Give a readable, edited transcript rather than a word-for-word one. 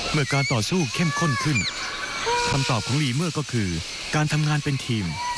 เมื่อการต่อสู้เข้มข้นขึ้นคำตอบของลีเมอร์ก็คือการทำงานเป็นทีม